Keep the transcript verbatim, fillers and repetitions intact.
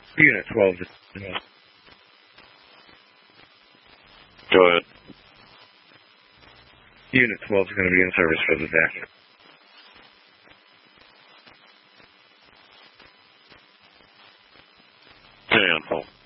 Unit twelve. Go ahead. Unit twelve is going to be in service for this afternoon. Ten, hold.